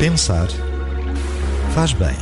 Pensar faz bem.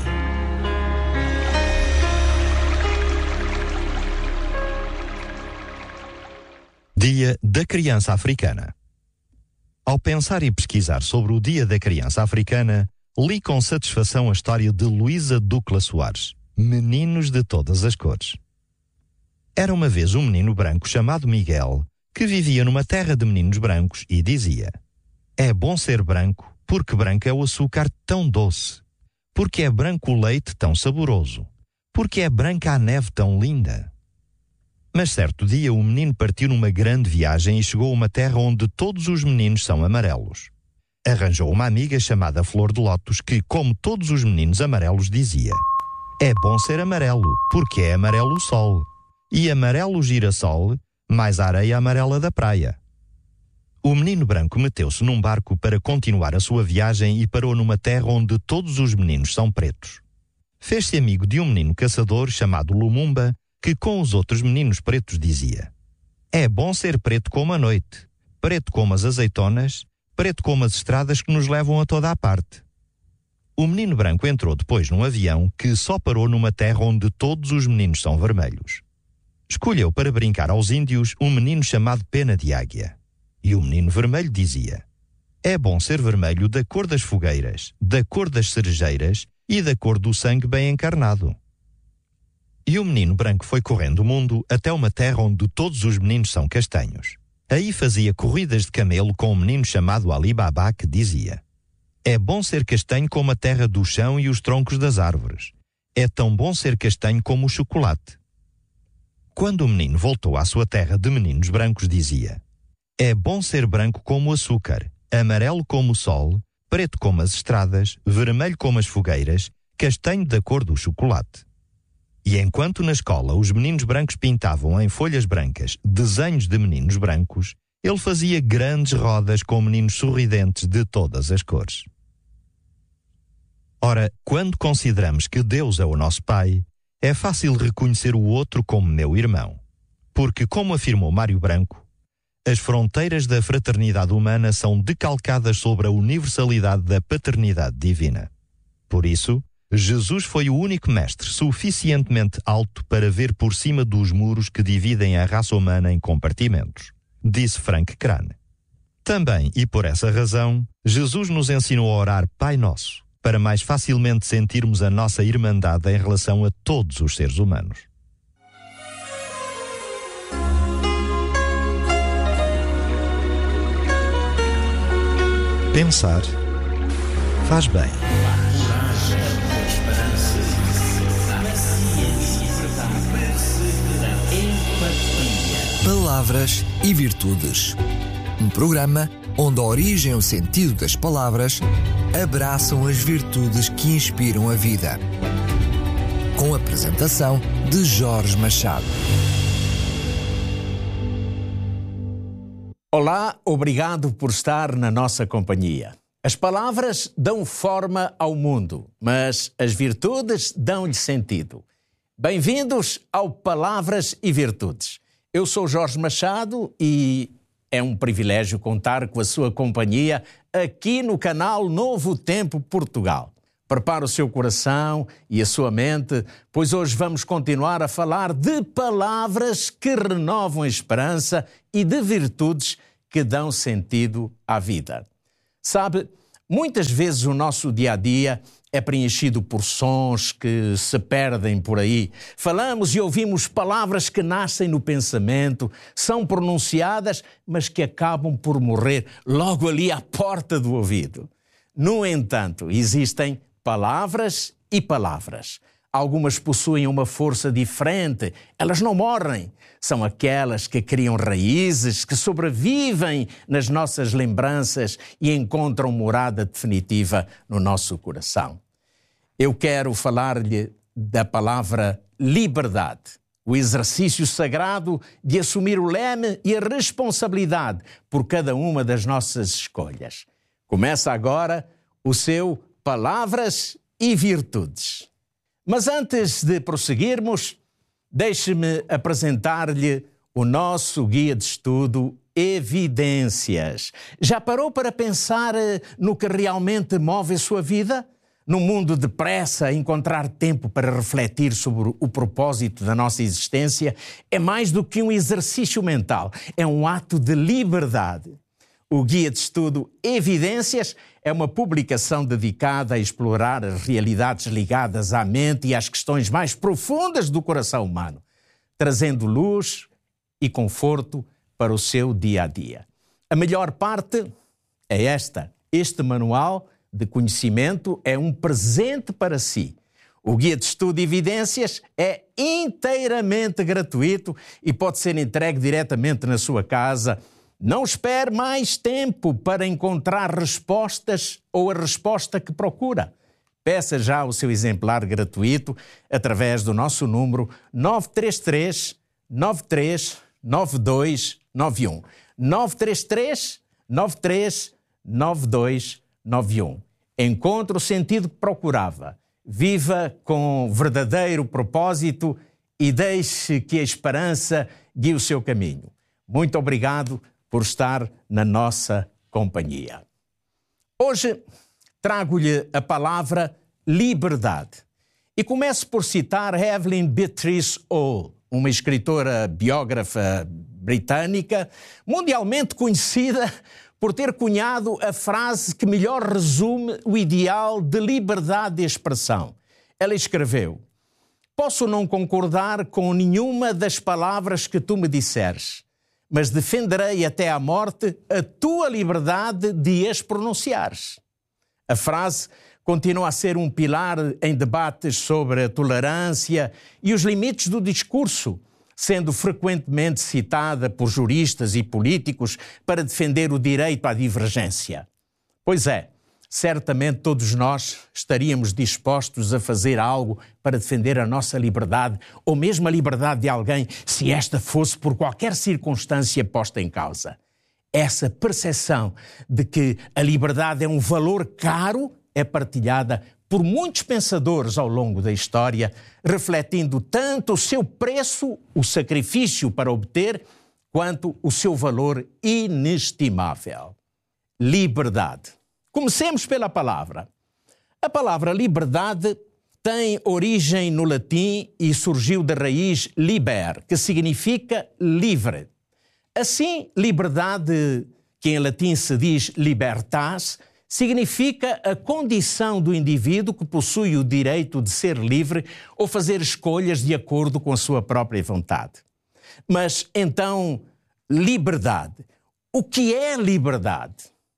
Dia da Criança Africana. Ao pensar e pesquisar sobre o Dia da Criança Africana, li com satisfação a história de Luísa Ducla Soares, Meninos de Todas as Cores. Era uma vez um menino branco chamado Miguel, que vivia numa terra de meninos brancos e dizia: é bom ser branco, porque branco é o açúcar tão doce, porque é branco o leite tão saboroso, porque é branca a neve tão linda. Mas certo dia o menino partiu numa grande viagem e chegou a uma terra onde todos os meninos são amarelos. Arranjou uma amiga chamada Flor de Lótus que, como todos os meninos amarelos, dizia: é bom ser amarelo, porque é amarelo o sol, e amarelo o girassol, mais a areia amarela da praia. O menino branco meteu-se num barco para continuar a sua viagem e parou numa terra onde todos os meninos são pretos. Fez-se amigo de um menino caçador chamado Lumumba, que com os outros meninos pretos dizia: é bom ser preto como a noite, preto como as azeitonas, preto como as estradas que nos levam a toda a parte. O menino branco entrou depois num avião que só parou numa terra onde todos os meninos são vermelhos. Escolheu para brincar aos índios um menino chamado Pena de Águia. E o menino vermelho dizia: é bom ser vermelho da cor das fogueiras, da cor das cerejeiras e da cor do sangue bem encarnado. E o menino branco foi correndo o mundo até uma terra onde todos os meninos são castanhos. Aí fazia corridas de camelo com um menino chamado Ali Baba que dizia: é bom ser castanho como a terra do chão e os troncos das árvores. É tão bom ser castanho como o chocolate. Quando o menino voltou à sua terra de meninos brancos, dizia: é bom ser branco como o açúcar, amarelo como o sol, preto como as estradas, vermelho como as fogueiras, castanho da cor do chocolate. E enquanto na escola os meninos brancos pintavam em folhas brancas desenhos de meninos brancos, ele fazia grandes rodas com meninos sorridentes de todas as cores. Ora, quando consideramos que Deus é o nosso Pai, é fácil reconhecer o outro como meu irmão. Porque, como afirmou Mário Branco, as fronteiras da fraternidade humana são decalcadas sobre a universalidade da paternidade divina. Por isso, Jesus foi o único mestre suficientemente alto para ver por cima dos muros que dividem a raça humana em compartimentos, disse Frank Crane. Também, e por essa razão, Jesus nos ensinou a orar Pai Nosso, para mais facilmente sentirmos a nossa irmandade em relação a todos os seres humanos. Pensar faz bem. Palavras e Virtudes. Um programa onde a origem e o sentido das palavras abraçam as virtudes que inspiram a vida. Com a apresentação de Jorge Machado. Olá, obrigado por estar na nossa companhia. As palavras dão forma ao mundo, mas as virtudes dão-lhe sentido. Bem-vindos ao Palavras e Virtudes. Eu sou Jorge Machado e é um privilégio contar com a sua companhia aqui no canal Novo Tempo Portugal. Prepare o seu coração e a sua mente, pois hoje vamos continuar a falar de palavras que renovam a esperança e de virtudes que dão sentido à vida. Sabe, muitas vezes o nosso dia-a-dia é preenchido por sons que se perdem por aí. Falamos e ouvimos palavras que nascem no pensamento, são pronunciadas, mas que acabam por morrer logo ali à porta do ouvido. No entanto, existem palavras e palavras. Algumas possuem uma força diferente, elas não morrem. São aquelas que criam raízes, que sobrevivem nas nossas lembranças e encontram morada definitiva no nosso coração. Eu quero falar-lhe da palavra liberdade, o exercício sagrado de assumir o leme e a responsabilidade por cada uma das nossas escolhas. Começa agora o seu Palavras e Virtudes. Mas antes de prosseguirmos, deixe-me apresentar-lhe o nosso guia de estudo evidências. Já parou para pensar no que realmente move a sua vida? No mundo depressa, encontrar tempo para refletir sobre o propósito da nossa existência é mais do que um exercício mental, é um ato de liberdade. O Guia de Estudo Evidências é uma publicação dedicada a explorar as realidades ligadas à mente e às questões mais profundas do coração humano, trazendo luz e conforto para o seu dia-a-dia. A melhor parte é esta. Este manual de conhecimento é um presente para si. O Guia de Estudo Evidências é inteiramente gratuito e pode ser entregue diretamente na sua casa. Não espere mais tempo para encontrar respostas ou a resposta que procura. Peça já o seu exemplar gratuito através do nosso número 933 93 92 91. 933 93 92 91. Encontre o sentido que procurava. Viva com verdadeiro propósito e deixe que a esperança guie o seu caminho. Muito obrigado por estar na nossa companhia. Hoje trago-lhe a palavra liberdade. E começo por citar Evelyn Beatrice Hall, uma escritora biógrafa britânica, mundialmente conhecida por ter cunhado a frase que melhor resume o ideal de liberdade de expressão. Ela escreveu: "Posso não concordar com nenhuma das palavras que tu me disseres, mas defenderei até à morte a tua liberdade de as pronunciares." A frase continua a ser um pilar em debates sobre a tolerância e os limites do discurso, sendo frequentemente citada por juristas e políticos para defender o direito à divergência. Pois é, certamente todos nós estaríamos dispostos a fazer algo para defender a nossa liberdade ou mesmo a liberdade de alguém, se esta fosse por qualquer circunstância posta em causa. Essa percepção de que a liberdade é um valor caro é partilhada por muitos pensadores ao longo da história, refletindo tanto o seu preço, o sacrifício para obter, quanto o seu valor inestimável. Liberdade. Comecemos pela palavra. A palavra liberdade tem origem no latim e surgiu da raiz liber, que significa livre. Assim, liberdade, que em latim se diz libertas, significa a condição do indivíduo que possui o direito de ser livre ou fazer escolhas de acordo com a sua própria vontade. Mas, então, liberdade. O que é liberdade?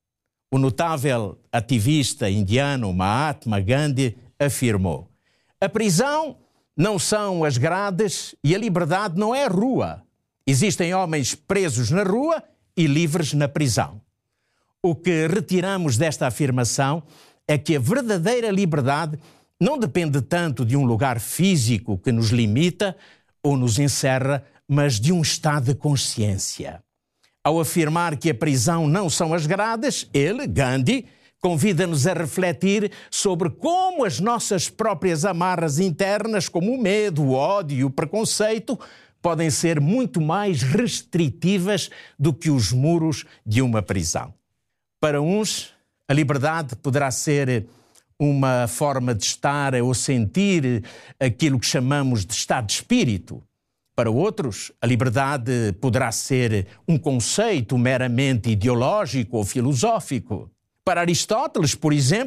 O notável ativista indiano Mahatma Gandhi afirmou: "A prisão não são as grades e a liberdade não é a rua. Existem homens presos na rua e livres na prisão." O que retiramos desta afirmação é que a verdadeira liberdade não depende tanto de um lugar físico que nos limita ou nos encerra, mas de um estado de consciência. Ao afirmar que a prisão não são as grades, ele, Gandhi, convida-nos a refletir sobre como as nossas próprias amarras internas, como o medo, o ódio e o preconceito, podem ser muito mais restritivas do que os muros de uma prisão. Para uns, a liberdade poderá ser uma forma de estar ou sentir aquilo que chamamos de estado de espírito. Para outros, a liberdade poderá ser um conceito meramente ideológico ou filosófico. Para Aristóteles, por exemplo,